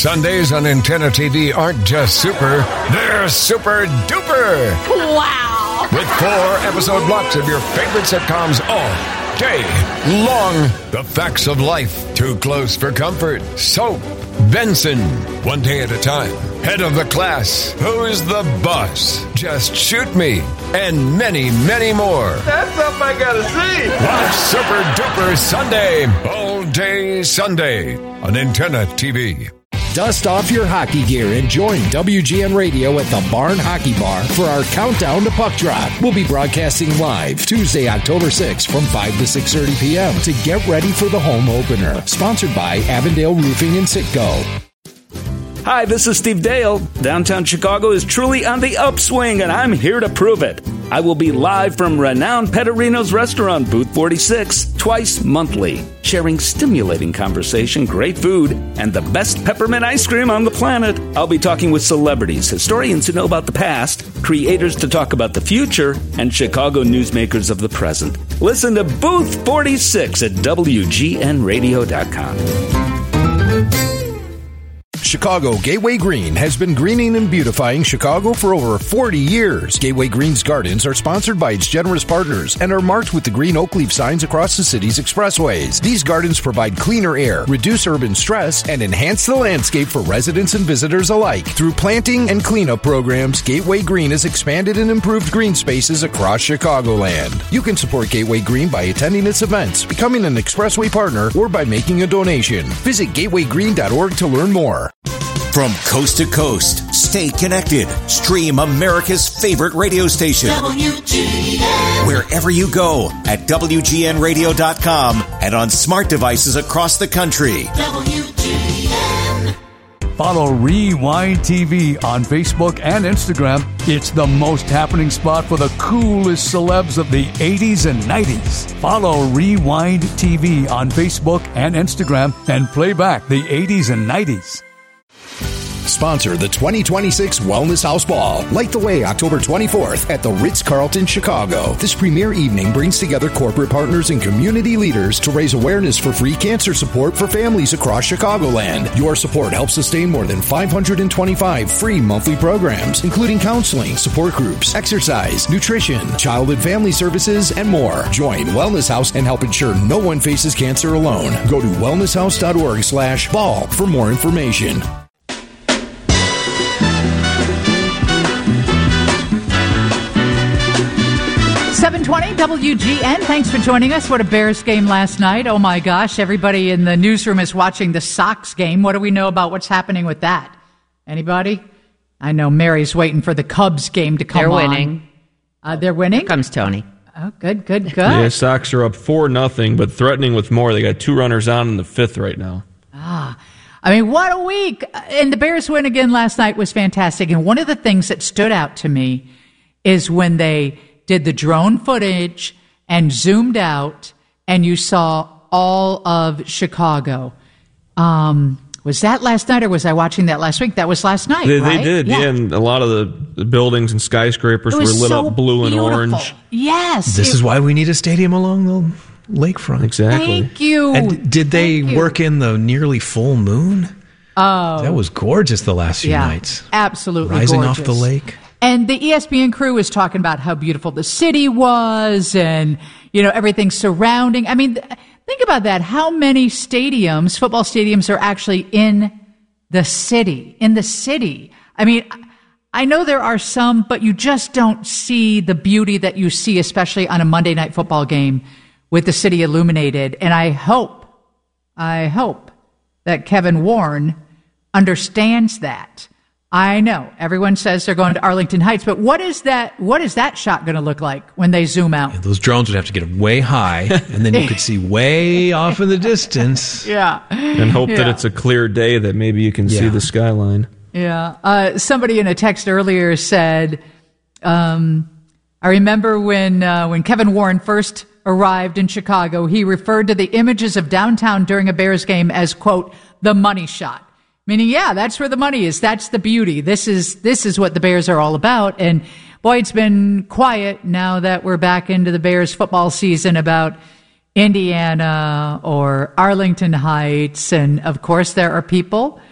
Sundays on Antenna TV aren't just super, they're super duper. Wow. With 4 episode blocks of your favorite sitcoms all day long. The Facts of Life, Too Close for Comfort, Soap, Benson, One Day at a Time, Head of the Class, Who's the Boss, Just Shoot Me, and many, many more. That's something I gotta see. Watch Super Duper Sunday, all day Sunday on Antenna TV. Dust off your hockey gear and join WGN Radio at the Barn Hockey Bar for our countdown to puck drop. We'll be broadcasting live Tuesday, October 6th from 5 to 6:30 p.m. to get ready for the home opener. Sponsored by Avondale Roofing and Sitco. Hi, this is Steve Dale. Downtown Chicago is truly on the upswing, and I'm here to prove it. I will be live from renowned Pettorino's restaurant, Booth 46, twice monthly, sharing stimulating conversation, great food, and the best peppermint ice cream on the planet. I'll be talking with celebrities, historians who know about the past, creators to talk about the future, and Chicago newsmakers of the present. Listen to Booth 46 at WGNradio.com. Chicago Gateway Green has been greening and beautifying Chicago for over 40 years. Gateway Green's gardens are sponsored by its generous partners and are marked with the green oak leaf signs across the city's expressways. These gardens provide cleaner air, reduce urban stress, and enhance the landscape for residents and visitors alike. Through planting and cleanup programs, Gateway Green has expanded and improved green spaces across Chicagoland. You can support Gateway Green by attending its events, becoming an expressway partner, or by making a donation. Visit gatewaygreen.org to learn more. From coast to coast, stay connected. Stream America's favorite radio station. WGN. Wherever you go at WGNradio.com and on smart devices across the country. WGN. Follow Rewind TV on Facebook and Instagram. It's the most happening spot for the coolest celebs of the 80s and 90s. Follow Rewind TV on Facebook and Instagram and play back the 80s and 90s. Sponsor the 2026 Wellness House Ball. Light the way October 24th at the Ritz-Carlton, Chicago. This premier evening brings together corporate partners and community leaders to raise awareness for free cancer support for families across Chicagoland. Your support helps sustain more than 525 free monthly programs, including counseling, support groups, exercise, nutrition, child and family services, and more. Join Wellness House and help ensure no one faces cancer alone. Go to wellnesshouse.org/ball for more information. 720 WGN. Thanks for joining us. What a Bears game last night. Oh my gosh. Everybody in the newsroom is watching the Sox game. What do we know about what's happening with that? Anybody? I know Mary's waiting for the Cubs game to come on. They're winning. They're winning? Here comes Tony. Oh, good. Yeah, Sox are up 4-0, but threatening with more. They got 2 runners on in the 5th right now. I mean, what a week. And the Bears win again last night was fantastic. And one of the things that stood out to me is when they did the drone footage and zoomed out and you saw all of Chicago. Was that last night or was I watching that last week? That was last night, right? They did, yeah. And a lot of the buildings and skyscrapers were lit up blue and orange. Yes. This is why we need a stadium along the lakefront. Exactly. Thank you. And did they work in the nearly full moon? Oh. That was gorgeous the last few nights. Absolutely Rising gorgeous. off the lake. And the ESPN crew was talking about how beautiful the city was and, everything surrounding. I mean, think about that. How many stadiums, football stadiums, are actually in the city? I mean, I know there are some, but you just don't see the beauty that you see, especially on a Monday night football game with the city illuminated. And I hope that Kevin Warren understands that. I know everyone says they're going to Arlington Heights, but what is that shot going to look like when they zoom out? Yeah, those drones would have to get way high, and then you could see way off in the distance. Yeah. And hope that it's a clear day that maybe you can see the skyline. Yeah. Somebody in a text earlier said, I remember when Kevin Warren first arrived in Chicago, he referred to the images of downtown during a Bears game as, quote, the money shot. Meaning, that's where the money is. That's the beauty. This is what the Bears are all about. And boy, it's been quiet now that we're back into the Bears football season about Indiana or Arlington Heights. And of course, there are people